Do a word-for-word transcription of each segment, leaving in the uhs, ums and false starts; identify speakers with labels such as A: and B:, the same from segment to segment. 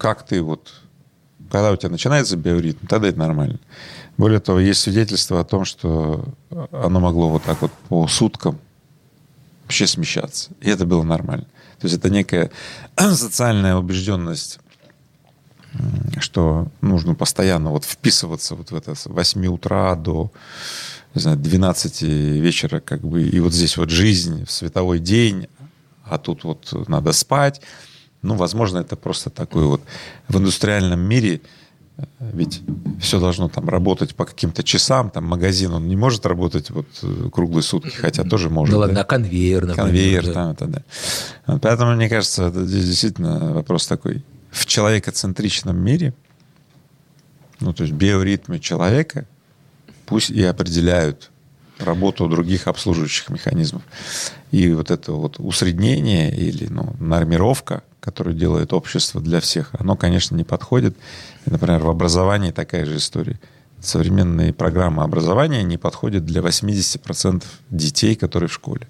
A: как ты вот... Когда у тебя начинается биоритм, тогда это нормально. Более того, есть свидетельство о том, что оно могло вот так вот по суткам вообще смещаться. И это было нормально. То есть это некая социальная убежденность, что нужно постоянно вот вписываться вот в это с восьми утра до, не знаю, двенадцати вечера, как бы, и вот здесь вот жизнь в световой день, а тут вот надо спать. Ну, возможно, это просто такой вот в индустриальном мире, ведь все должно там работать по каким-то часам, там магазин, он не может работать вот круглые сутки, хотя тоже может.
B: Да, да? ладно, конвейер, например.
A: Конвейер,
B: да.
A: там, это, да. Поэтому, мне кажется, это здесь действительно вопрос такой. В человекоцентричном мире, ну, то есть биоритмы человека пусть и определяют работу других обслуживающих механизмов. И вот это вот усреднение или ну, нормировка, которую делает общество для всех, оно, конечно, не подходит. И, например, в образовании такая же история. Современные программы образования не подходят для восемьдесят процентов детей, которые в школе.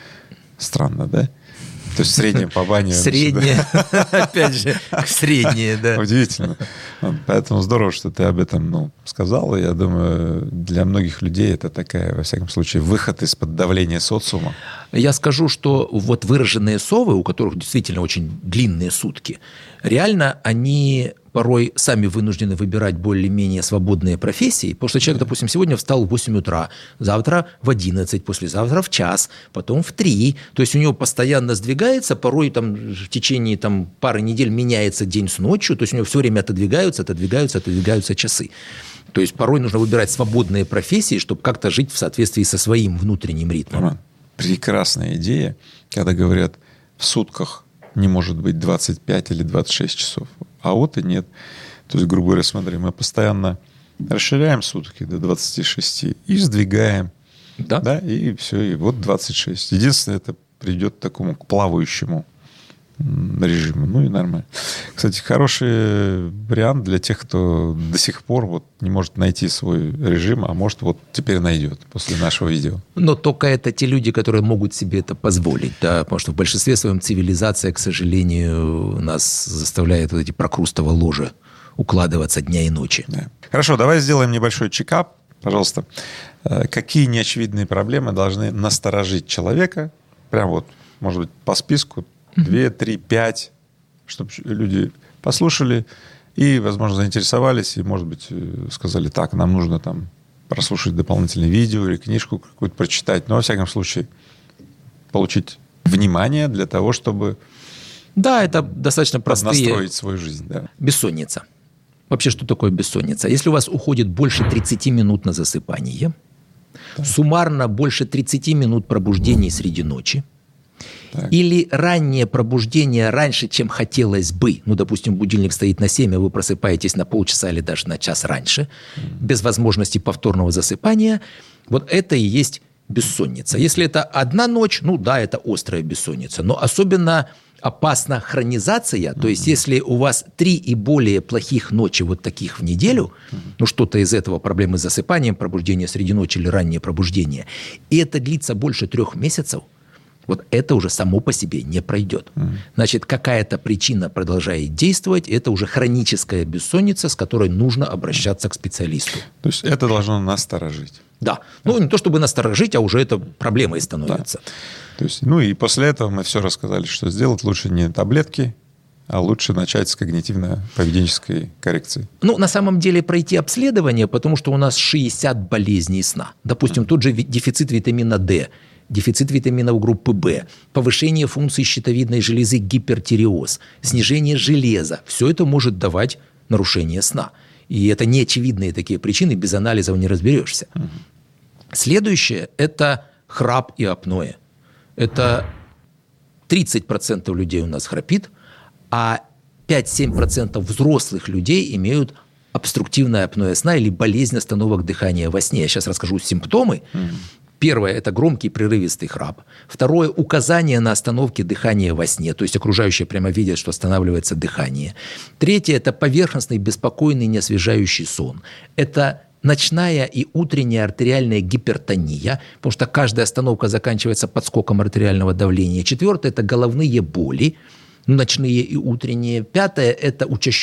A: Странно, да? То есть среднее по бане.
B: Среднее, опять же, среднее, да.
A: Удивительно. Поэтому здорово, что ты об этом ну, сказал. Я думаю, для многих людей это такая, во всяком случае, выход из-под давления социума.
B: Я скажу, что вот выраженные совы, у которых действительно очень длинные сутки, реально они порой сами вынуждены выбирать более-менее свободные профессии, потому что человек, допустим, сегодня встал в восемь утра, завтра в одиннадцать, послезавтра в час, потом в три. То есть у него постоянно сдвигается, порой там, в течение там, пары недель меняется день с ночью, то есть у него все время отодвигаются, отодвигаются, отодвигаются часы. То есть порой нужно выбирать свободные профессии, чтобы как-то жить в соответствии со своим внутренним ритмом.
A: Прекрасная идея, когда говорят, в сутках не может быть двадцать пять или двадцать шесть часов. А вот и нет. То есть, грубо говоря, смотри, мы постоянно расширяем сутки до двадцати шести и сдвигаем.
B: Да.
A: Да, и все, и вот двадцать шесть. Единственное, это придет к такому к плавающему режиму. Ну и нормально. Кстати, хороший вариант для тех, кто до сих пор вот не может найти свой режим, а может вот теперь найдет после нашего видео.
B: Но только это те люди, которые могут себе это позволить. Да? Потому что в большинстве своем цивилизация, к сожалению, нас заставляет вот эти прокрустово ложе укладываться дня и ночи.
A: Да. Хорошо, давай сделаем небольшой чекап. Пожалуйста. Какие неочевидные проблемы должны насторожить человека? Прям вот, может быть, по списку. Две, три, пять, чтобы люди послушали и, возможно, заинтересовались и, может быть, сказали, так, нам нужно там прослушать дополнительное видео или книжку какую-то прочитать. Но, во всяком случае, получить внимание для того, чтобы
B: да, это достаточно простые...
A: настроить свою жизнь. Да.
B: Бессонница. Вообще, что такое бессонница? Если у вас уходит больше тридцати минут на засыпание, да. Суммарно больше тридцати минут пробуждений среди ночи, так. Или раннее пробуждение раньше, чем хотелось бы. Ну, допустим, будильник стоит на семь, а вы просыпаетесь на полчаса или даже на час раньше, mm. без возможности повторного засыпания. Вот это и есть бессонница. Если это одна ночь, ну да, это острая бессонница. Но особенно опасна хронизация. Mm-hmm. То есть если у вас три и более плохих ночи вот таких в неделю, mm-hmm. ну что-то из этого, проблемы с засыпанием, пробуждение среди ночи или раннее пробуждение, и это длится больше трех месяцев, вот это уже само по себе не пройдет. Mm. Значит, какая-то причина продолжает действовать, это уже хроническая бессонница, с которой нужно обращаться к специалисту.
A: То есть это должно насторожить.
B: Да. Ну, не то чтобы насторожить, а уже это проблемой становится.
A: Да. То есть, ну и после этого мы все рассказали, что сделать лучше не таблетки, а лучше начать с когнитивно-поведенческой коррекции.
B: Ну, на самом деле пройти обследование, потому что у нас шестьдесят болезней сна. Допустим, mm. тот же дефицит витамина D, дефицит витаминов группы В, повышение функций щитовидной железы, гипертиреоз, снижение железа. Все это может давать нарушение сна. И это неочевидные такие причины, без анализов не разберешься. Угу. Следующее – это храп и апноэ. Это тридцать процентов людей у нас храпит, а пять-семь процентов взрослых людей имеют обструктивное апноэ сна или болезнь остановок дыхания во сне. Я сейчас расскажу симптомы. Угу. Первое – это громкий прерывистый храп. Второе – указание на остановке дыхания во сне, то есть окружающие прямо видят, что останавливается дыхание. Третье – это поверхностный, беспокойный, неосвежающий сон. Это ночная и утренняя артериальная гипертония, потому что каждая остановка заканчивается подскоком артериального давления. Четвертое – это головные боли, ночные и утренние. Пятое – это учащенные